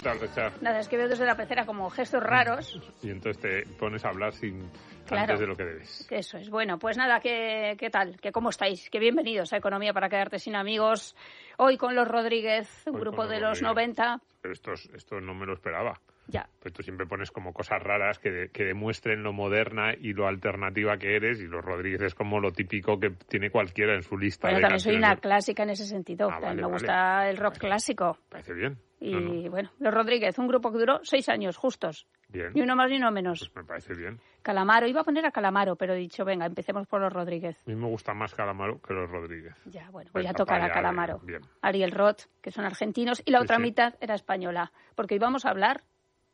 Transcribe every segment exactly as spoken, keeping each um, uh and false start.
tardes, Char. Nada, es que veo desde la pecera como gestos raros. Y entonces te pones a hablar sin Claro, antes de lo que debes. Eso es. Bueno, pues nada, ¿qué, qué tal? ¿Qué, ¿Cómo estáis? Que bienvenidos a Economía para quedarte sin amigos. Hoy con los Rodríguez, un Hoy grupo con de los los noventa. Pero esto, esto no me lo esperaba. Ya. Pues tú siempre pones como cosas raras que, de, que demuestren lo moderna y lo alternativa que eres, y los Rodríguez es como lo típico que tiene cualquiera en su lista. Bueno, de también soy una canciones. clásica en ese sentido. Ah, vale, me vale. gusta el rock clásico. Parece bien. Y No, no. bueno, los Rodríguez, un grupo que duró seis años justos. Bien. Ni uno más ni uno menos. Pues me parece bien. Calamaro, iba a poner a Calamaro, pero he dicho, venga, empecemos por los Rodríguez. A mí me gusta más Calamaro que los Rodríguez. Ya, bueno, voy Pues a tocar para a allá, Calamaro. bien. Ariel Roth, que son argentinos, y la Sí, otra sí. mitad era española. Porque íbamos a hablar,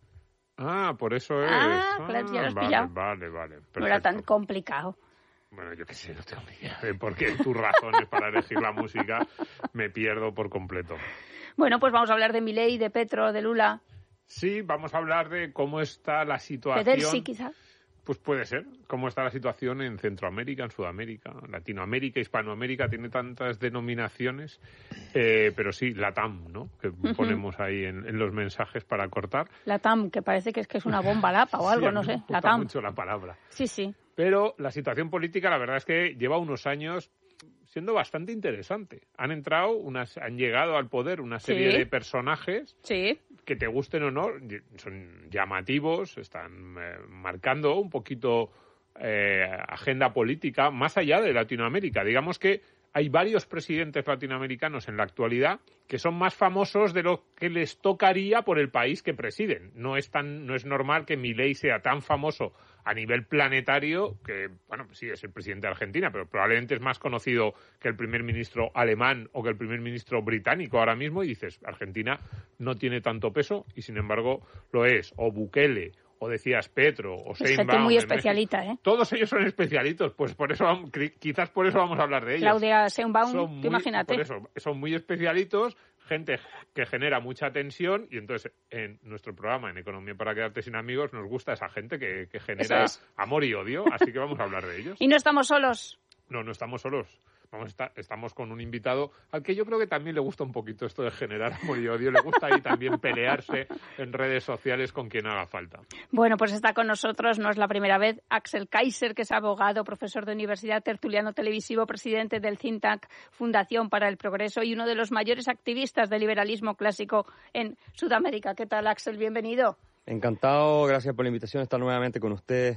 Ah, por eso es. Ah, claro, ya lo has vale, pillado. vale, vale. no era tan Perfecto. complicado. Bueno, yo qué sé, no tengo ni idea de por qué tus razones para elegir la música me pierdo por completo. Bueno, pues vamos a hablar de Milei, de Petro, de Lula, Sí, vamos a hablar de cómo está la de situación. Delcy, quizá. Pues puede ser. ¿Cómo está la situación en Centroamérica, en Sudamérica, Latinoamérica, Hispanoamérica? Tiene tantas denominaciones, eh, pero sí, LATAM, ¿no? Que Ujú. ponemos ahí en, en los mensajes para cortar. La T A M, que parece que es que es una bomba lapa o algo, Sí, a mí no me sé. gusta La T A M. mucho la palabra. Sí, sí. Pero la situación política, la verdad es que lleva unos años siendo bastante interesante. Han entrado, unas, han llegado al poder una serie Sí. de personajes Sí. que te gusten o no, son llamativos, están eh, marcando un poquito eh, agenda política más allá de Latinoamérica. Digamos que hay varios presidentes latinoamericanos en la actualidad que son más famosos de lo que les tocaría por el país que presiden. No es tan, no es normal que Milei sea tan famoso a nivel planetario que, bueno, sí, es el presidente de Argentina, pero probablemente es más conocido que el primer ministro alemán o que el primer ministro británico ahora mismo, y dices, Argentina no tiene tanto peso y, sin embargo, lo es. O Bukele, o decías Petro, o Es Sheinbaum. gente muy en especialita, México. ¿eh? Todos ellos son especialitos, pues por eso vamos- quizás por eso vamos a hablar de ellos. Claudia Sheinbaum, Son tú muy- imagínate. Por eso, son muy especialitos, gente que genera mucha tensión, y entonces en nuestro programa, en Economía para quedarte sin amigos, nos gusta esa gente que, que genera Eso es. amor y odio, así que vamos a hablar de ellos. Y no estamos solos. No, no estamos solos. Vamos a estar- estamos con un invitado al que yo creo que también le gusta un poquito esto de generar amor y odio. Le gusta ahí también pelearse en redes sociales con quien haga falta. Bueno, pues está con nosotros, no es la primera vez, Axel Kaiser, que es abogado, profesor de universidad, tertuliano televisivo, presidente del think tank Fundación para el Progreso y uno de los mayores activistas del liberalismo clásico en Sudamérica. ¿Qué tal, Axel? Bienvenido. Encantado, gracias por la invitación, estar nuevamente con usted.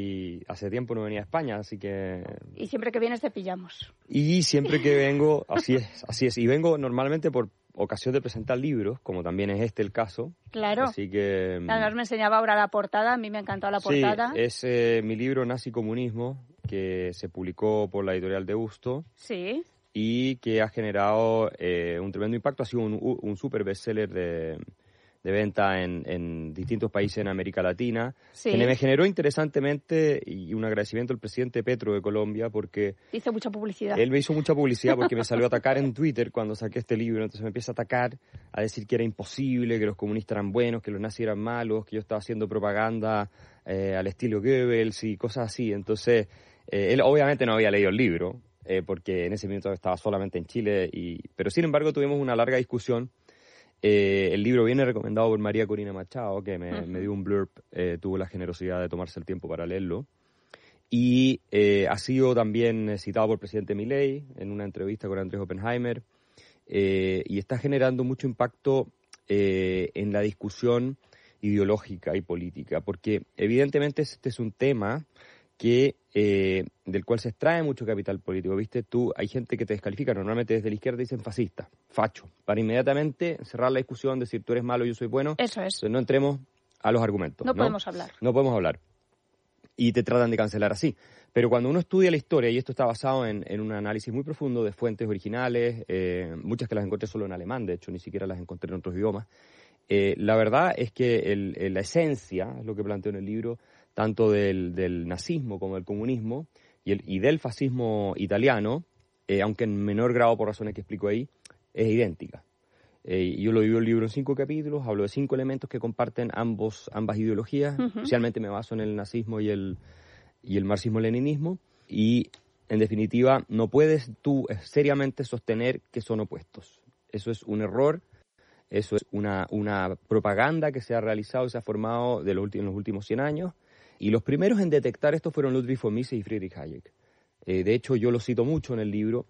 Y hace tiempo no venía a España, así que... Y siempre que vienes te pillamos. Y siempre que vengo, así es, así es. Y vengo normalmente por ocasión de presentar libros, como también es este el caso. Claro. Así que... Además me enseñaba ahora la portada, a mí me ha encantado la portada. Sí, es eh, mi libro Nazi Comunismo, que se publicó por la editorial de Busto Sí. y que ha generado eh, un tremendo impacto. Ha sido un, un super bestseller de... de venta en, en distintos países en América Latina, Sí. que me generó interesantemente y un agradecimiento al presidente Petro de Colombia, porque Hice mucha publicidad. él me hizo mucha publicidad porque me salió a atacar en Twitter cuando saqué este libro, entonces me empieza a atacar, a decir que era imposible, que los comunistas eran buenos, que los nazis eran malos, que yo estaba haciendo propaganda eh, al estilo Goebbels y cosas así. Entonces, eh, él obviamente no había leído el libro, eh, porque en ese minuto estaba solamente en Chile, y pero sin embargo tuvimos una larga discusión. Eh, el libro viene recomendado por María Corina Machado, que me, Uh-huh. me dio un blurb, eh, tuvo la generosidad de tomarse el tiempo para leerlo. Y eh, ha sido también citado por el presidente Milei en una entrevista con Andrés Oppenheimer, eh, y está generando mucho impacto eh, en la discusión ideológica y política, porque evidentemente este es un tema que eh, del cual se extrae mucho capital político. ¿Viste? Tú, hay gente que te descalifica, normalmente desde la izquierda dicen fascista, facho, para inmediatamente cerrar la discusión, decir tú eres malo, yo soy bueno. Eso es. Entonces no entremos a los argumentos. No No, podemos hablar. No podemos hablar. Y te tratan de cancelar así. Pero cuando uno estudia la historia, y esto está basado en, en un análisis muy profundo de fuentes originales, eh, muchas que las encontré solo en alemán, de hecho, ni siquiera las encontré en otros idiomas, eh, la verdad es que el, el, la esencia, es lo que planteo en el libro, tanto del, del nazismo como del comunismo y, el, y del fascismo italiano, eh, aunque en menor grado por razones que explico ahí, es idéntica. Eh, yo lo divido el libro en cinco capítulos, hablo de cinco elementos que comparten ambos, ambas ideologías, uh-huh. Especialmente me baso en el nazismo y el, y el marxismo-leninismo, y en definitiva no puedes tú seriamente sostener que son opuestos. Eso es un error Eso es una, una propaganda que se ha realizado y se ha formado de los últimos, en los últimos cien años. Y los primeros en detectar esto fueron Ludwig von Mises y Friedrich Hayek. Eh, de hecho, yo lo cito mucho en el libro,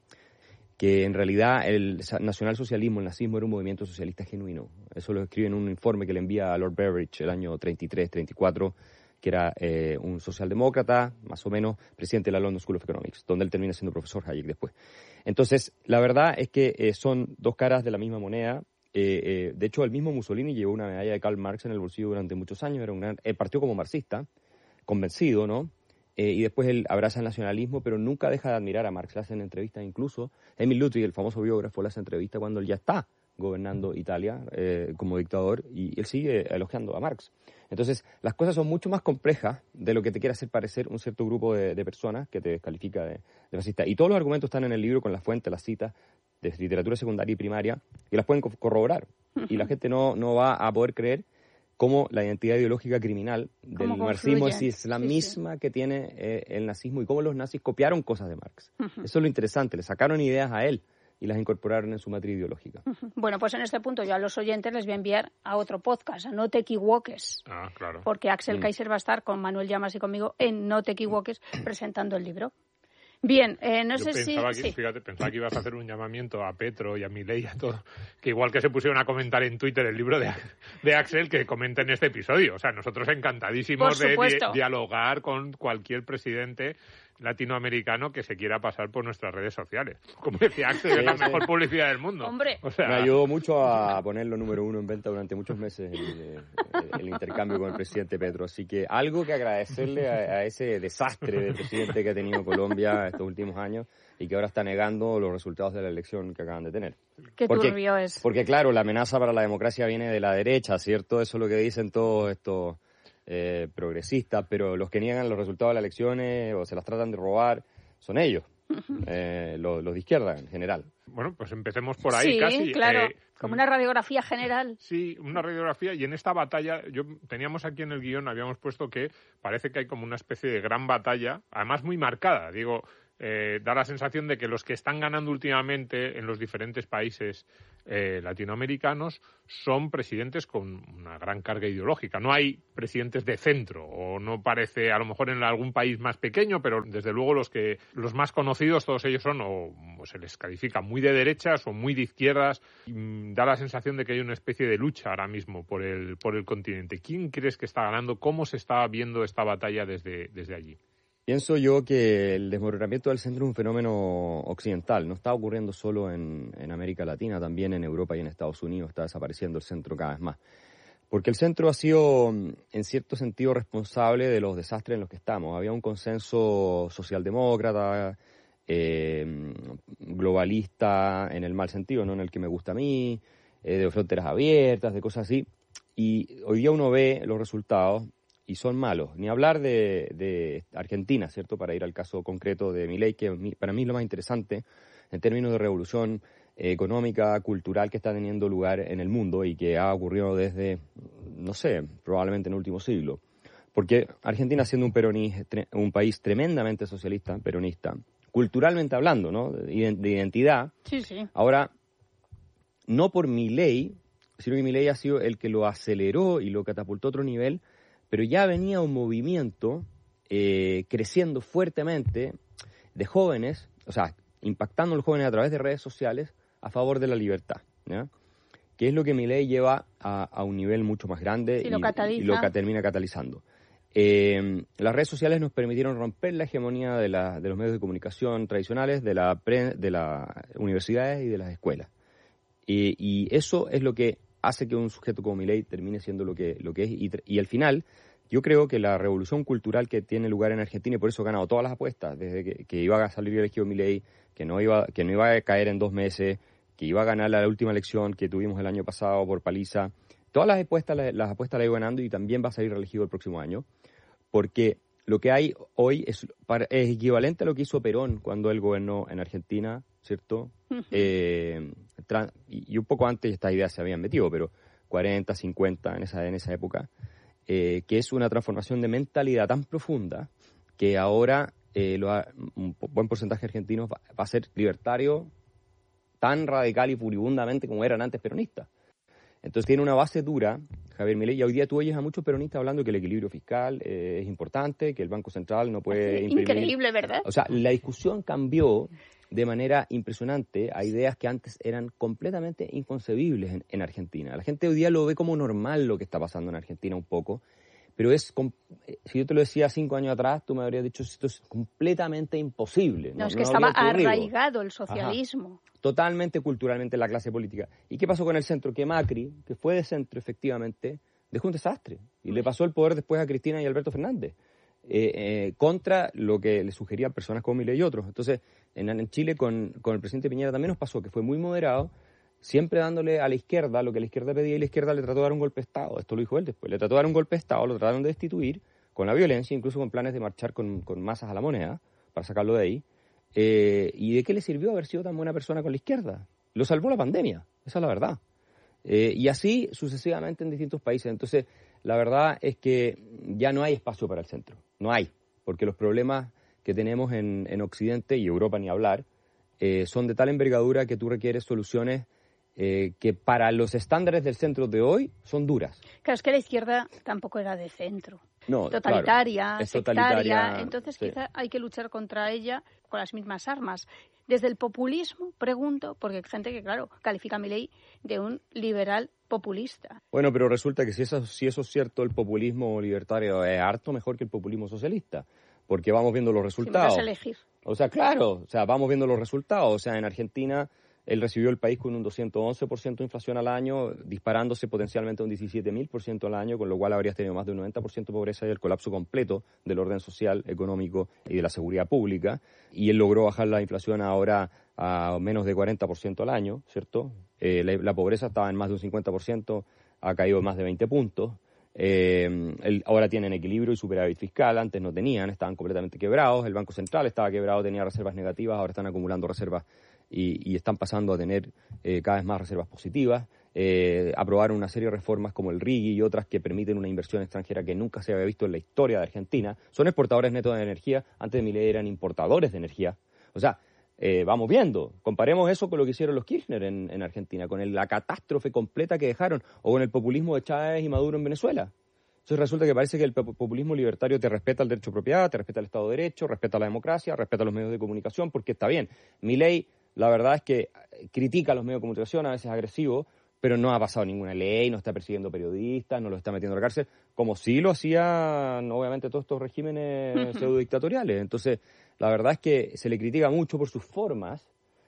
que en realidad el nacionalsocialismo, el nazismo, era un movimiento socialista genuino. Eso lo escribe en un informe que le envía a Lord Beveridge el año treinta y tres, treinta y cuatro, que era eh, un socialdemócrata, más o menos, presidente de la London School of Economics, donde él termina siendo profesor Hayek después. Entonces, la verdad es que eh, son dos caras de la misma moneda. Eh, eh, de hecho, el mismo Mussolini llevó una medalla de Karl Marx en el bolsillo durante muchos años, era un gran, eh, partió como marxista, convencido, ¿no? Eh, y después él abraza el nacionalismo, pero nunca deja de admirar a Marx. Le hacen entrevistas incluso. Emil Ludwig, el famoso biógrafo, le hace entrevista cuando él ya está gobernando Italia eh, como dictador, y él sigue elogiando a Marx. Entonces, las cosas son mucho más complejas de lo que te quiere hacer parecer un cierto grupo de, de personas que te descalifica de, de fascista. Y todos los argumentos están en el libro con las fuentes, las citas de literatura secundaria y primaria, y las pueden co- corroborar. Uh-huh. Y la gente no, no va a poder creer cómo la identidad ideológica criminal del marxismo es, es la sí, misma sí. que tiene eh, el nazismo, y cómo los nazis copiaron cosas de Marx. Uh-huh. Eso es lo interesante, le sacaron ideas a él y las incorporaron en su matriz ideológica. Uh-huh. Bueno, pues en este punto yo a los oyentes les voy a enviar a otro podcast, a No te equivoques. Ah, claro. Porque Axel mm. Kaiser va a estar con Manuel Llamas y conmigo en No te equivoques presentando el libro. Bien, eh, no Yo sé pensaba si... Que, sí. Fíjate, pensaba que ibas a hacer un llamamiento a Petro y a Milei y a todo, que igual que se pusieron a comentar en Twitter el libro de, de Axel, que comenten este episodio. O sea, nosotros encantadísimos de di- dialogar con cualquier presidente latinoamericano que se quiera pasar por nuestras redes sociales. Como decía Axel, es la mejor publicidad del mundo. Hombre. O sea, me ayudó mucho a ponerlo número uno en venta durante muchos meses el, el, el intercambio con el presidente Petro. Así que algo que agradecerle a, a ese desastre de presidente que ha tenido Colombia estos últimos años y que ahora está negando los resultados de la elección que acaban de tener. Qué porque, turbio es. Porque claro, la amenaza para la democracia viene de la derecha, ¿cierto? Eso es lo que dicen todos estos Eh, progresistas, pero los que niegan los resultados de las elecciones o se las tratan de robar son ellos, eh, los, los de izquierda en general. Bueno, pues empecemos por ahí sí, casi. Sí, claro, eh, como una radiografía general. Sí, una radiografía, y en esta batalla, yo teníamos aquí en el guión, habíamos puesto que parece que hay como una especie de gran batalla, además muy marcada, digo, eh, da la sensación de que los que están ganando últimamente en los diferentes países eh, latinoamericanos son presidentes con una gran carga ideológica. No hay presidentes de centro, o no parece, a lo mejor en algún país más pequeño, pero desde luego los que los más conocidos, todos ellos son, o, o se les califica muy de derechas o muy de izquierdas. Y, mm, da la sensación de que hay una especie de lucha ahora mismo por el por el continente. ¿Quién crees que está ganando? ¿Cómo se está viendo esta batalla desde, desde allí? Pienso yo que el desmoronamiento del centro es un fenómeno occidental, no está ocurriendo solo en, en América Latina, también en Europa y en Estados Unidos está desapareciendo el centro cada vez más. Porque el centro ha sido, en cierto sentido, responsable de los desastres en los que estamos. Había un consenso socialdemócrata, eh, globalista en el mal sentido, no en el que me gusta a mí, eh, de fronteras abiertas, de cosas así. Y hoy día uno ve los resultados y son malos. Ni hablar de, de Argentina, ¿cierto? Para ir al caso concreto de Milei, que para mí es lo más interesante en términos de revolución económica, cultural que está teniendo lugar en el mundo y que ha ocurrido desde, no sé, probablemente en el último siglo. Porque Argentina, siendo un, peronis, un país tremendamente socialista, peronista, culturalmente hablando, ¿no? De identidad, sí, sí. Ahora, no por Milei, sino que Milei ha sido el que lo aceleró y lo catapultó a otro nivel, pero ya venía un movimiento eh, creciendo fuertemente de jóvenes, o sea, impactando a los jóvenes a través de redes sociales a favor de la libertad, ¿ya? Que es lo que Milei lleva a, a un nivel mucho más grande sí, y, lo y lo que termina catalizando. Eh, las redes sociales nos permitieron romper la hegemonía de, la, de los medios de comunicación tradicionales, de las de la universidades y de las escuelas. Y, y eso es lo que hace que un sujeto como Milei termine siendo lo que, lo que es. Y, y al final, yo creo que la revolución cultural que tiene lugar en Argentina, y por eso ha ganado todas las apuestas, desde que, que iba a salir elegido Milei, que no iba, que no iba a caer en dos meses, que iba a ganar la última elección que tuvimos el año pasado por paliza. Todas las apuestas las, las apuestas las iba ganando y también va a salir reelegido el próximo año, porque lo que hay hoy es, es equivalente a lo que hizo Perón cuando él gobernó en Argentina, ¿cierto? Uh-huh. Eh, tra- y, y un poco antes estas ideas se habían metido, pero cuarenta, cincuenta en esa, en esa época, eh, que es una transformación de mentalidad tan profunda que ahora eh, lo ha, un buen porcentaje de argentinos va, va a ser libertario tan radical y furibundamente como eran antes peronistas. Entonces tiene una base dura, Javier Milei, y hoy día tú oyes a muchos peronistas hablando que el equilibrio fiscal eh, es importante, que el Banco Central no puede imprimir. Increíble, ¿verdad? O sea, la discusión cambió de manera impresionante a ideas que antes eran completamente inconcebibles en, en Argentina. La gente hoy día lo ve como normal lo que está pasando en Argentina un poco, pero es, si yo te lo decía cinco años atrás, tú me habrías dicho esto es completamente imposible. No, no es que no estaba arraigado el socialismo. Ajá. Totalmente culturalmente en la clase política. ¿Y qué pasó con el centro? Que Macri, que fue de centro efectivamente, dejó un desastre y le pasó el poder después a Cristina y Alberto Fernández, eh, eh, contra lo que le sugerían personas como Milei y otros. Entonces, en, en Chile con, con el presidente Piñera también nos pasó que fue muy moderado, siempre dándole a la izquierda lo que la izquierda pedía, y la izquierda le trató de dar un golpe de Estado. Esto lo dijo él después. Le trató de dar un golpe de Estado, lo trataron de destituir con la violencia, incluso con planes de marchar con, con masas a la moneda para sacarlo de ahí. Eh, ¿Y de qué le sirvió haber sido tan buena persona con la izquierda? Lo salvó la pandemia, esa es la verdad. Eh, y así sucesivamente en distintos países. Entonces, la verdad es que ya no hay espacio para el centro. No hay, porque los problemas que tenemos en, en Occidente y Europa ni hablar, eh, son de tal envergadura que tú requieres soluciones Eh, que para los estándares del centro de hoy son duras. Claro, es que la izquierda tampoco era de centro. No, totalitaria, claro, sectaria, totalitaria, entonces sí. Quizá hay que luchar contra ella con las mismas armas. Desde el populismo, pregunto, porque hay gente que, claro, califica a Milei de un liberal populista. Bueno, pero resulta que si eso, si eso es cierto, el populismo libertario es harto mejor que el populismo socialista, porque vamos viendo los resultados. Si me das a elegir. O sea, claro, o sea, vamos viendo los resultados. O sea, en Argentina él recibió el país con un doscientos once por ciento de inflación al año, disparándose potencialmente a un diecisiete mil por ciento al año, con lo cual habrías tenido más de un noventa por ciento de pobreza y el colapso completo del orden social, económico y de la seguridad pública. Y él logró bajar la inflación ahora a menos de cuarenta por ciento al año, ¿cierto? Eh, la, la pobreza estaba en más de un cincuenta por ciento, ha caído más de veinte puntos. Eh, el, ahora tienen equilibrio y superávit fiscal, antes no tenían, estaban completamente quebrados. El Banco Central estaba quebrado, tenía reservas negativas, ahora están acumulando reservas y, y están pasando a tener eh, cada vez más reservas positivas. Eh, aprobaron una serie de reformas como el RIGI y otras que permiten una inversión extranjera que nunca se había visto en la historia de Argentina. Son exportadores netos de energía, antes de Milei eran importadores de energía. O sea, eh, vamos viendo, comparemos eso con lo que hicieron los Kirchner en, en Argentina, con el, la catástrofe completa que dejaron, o con el populismo de Chávez y Maduro en Venezuela. Entonces resulta que parece que el populismo libertario te respeta el derecho de propiedad, te respeta el Estado de Derecho, respeta la democracia, respeta los medios de comunicación, porque está bien. Milei, la verdad es que critica a los medios de comunicación, a veces agresivo, pero no ha pasado ninguna ley, no está persiguiendo periodistas, no los está metiendo a la cárcel, como sí lo hacían, obviamente, todos estos regímenes pseudo-dictatoriales. Entonces, la verdad es que se le critica mucho por sus formas,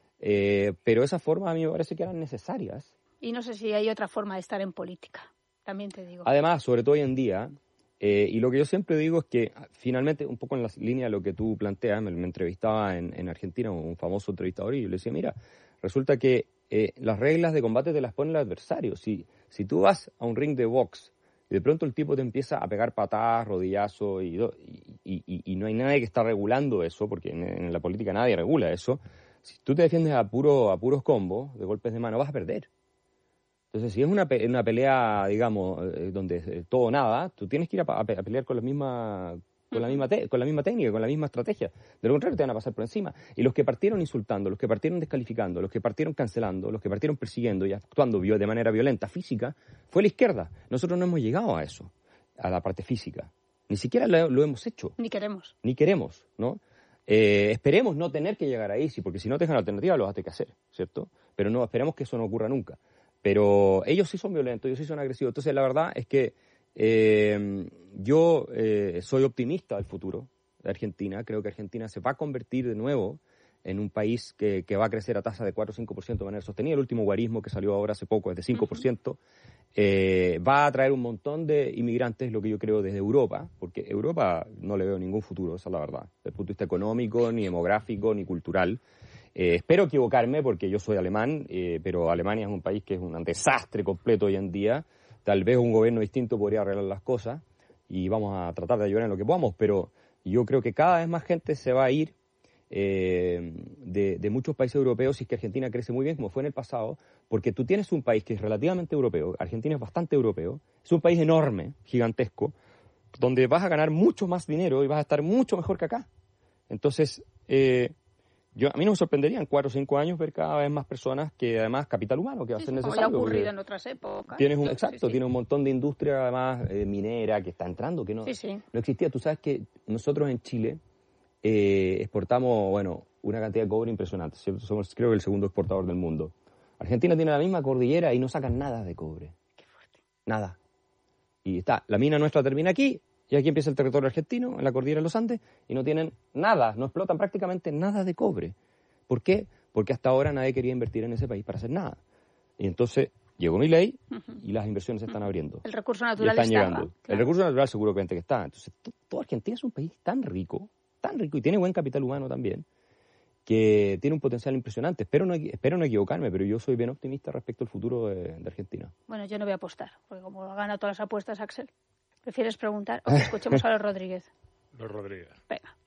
eh, pero esas formas a mí me parece que eran necesarias. Y no sé si hay otra forma de estar en política, también te digo. Además, sobre todo hoy en día, eh, y lo que yo siempre digo es que, finalmente, un poco en la línea de lo que tú planteas, me, me entrevistaba en, en Argentina un famoso entrevistador y yo le decía, mira, resulta que eh, las reglas de combate te las pone el adversario. Si, si tú vas a un ring de box y de pronto el tipo te empieza a pegar patadas, rodillazos y, y, y, y no hay nadie que está regulando eso, porque en, en la política nadie regula eso, si tú te defiendes a, puro, a puros combos, de golpes de mano, vas a perder. Entonces, si es una, pe- una pelea, digamos, eh, donde es todo o nada, tú tienes que ir a, a, pe- a pelear con la misma con la misma te- con la misma técnica, con la misma estrategia. De lo contrario, te van a pasar por encima. Y los que partieron insultando, los que partieron descalificando, los que partieron cancelando, los que partieron persiguiendo y actuando vio- de manera violenta, física, fue la izquierda. Nosotros no hemos llegado a eso, a la parte física. Ni siquiera lo, lo hemos hecho. Ni queremos. Ni queremos, ¿no? Eh, esperemos no tener que llegar ahí, sí, porque si no te dejan alternativa lo vas a tener que hacer, ¿cierto? Pero no, esperemos que eso no ocurra nunca. Pero ellos sí son violentos, ellos sí son agresivos. Entonces, la verdad es que eh, yo eh, soy optimista del futuro de Argentina. Creo que Argentina se va a convertir de nuevo en un país que, que va a crecer a tasa de cuatro o cinco por ciento de manera sostenida. El último guarismo que salió ahora hace poco es de cinco por ciento. Uh-huh. Eh, va a traer un montón de inmigrantes, lo que yo creo, desde Europa, porque Europa no le veo ningún futuro, esa es la verdad, desde el punto de vista económico, ni demográfico, ni cultural. Eh, espero equivocarme porque yo soy alemán, eh, pero Alemania es un país que es un desastre completo hoy en día. Tal vez un gobierno distinto podría arreglar las cosas y vamos a tratar de ayudar en lo que podamos, pero yo creo que cada vez más gente se va a ir eh, de, de muchos países europeos si es que Argentina crece muy bien, como fue en el pasado, porque tú tienes un país que es relativamente europeo, Argentina es bastante europeo, es un país enorme, gigantesco, donde vas a ganar mucho más dinero y vas a estar mucho mejor que acá. Entonces, eh, yo a mí no me sorprendería en cuatro o cinco años ver cada vez más personas que además capital humano que va sí, a ser sí, necesario. Como ya ha ocurrido en otras épocas. Tienes un, Sí, exacto, sí, sí. tienes un montón de industria además eh, minera que está entrando, que no, sí, sí. no existía. Tú sabes que nosotros en Chile eh, exportamos, bueno, una cantidad de cobre impresionante, ¿cierto? Somos creo que el segundo exportador del mundo. Argentina tiene la misma cordillera y no sacan nada de cobre. Qué fuerte. Nada. Y está, la mina nuestra termina aquí, y aquí empieza el territorio argentino, en la cordillera de los Andes, y no tienen nada, no explotan prácticamente nada de cobre. ¿Por qué? Porque hasta ahora nadie quería invertir en ese país para hacer nada. Y entonces llegó mi ley Uh-huh. y las inversiones se están abriendo. El recurso Y natural están estaba, llegando. claro. El recurso natural seguramente que está. Entonces, to- toda Argentina es un país tan rico, tan rico, y tiene buen capital humano también, que tiene un potencial impresionante. Espero no, espero no equivocarme, pero yo soy bien optimista respecto al futuro de, de Argentina. Bueno, yo no voy a apostar, porque como ha ganado todas las apuestas Axel, ¿prefieres preguntar o que escuchemos a los Rodríguez? Los Rodríguez. Venga.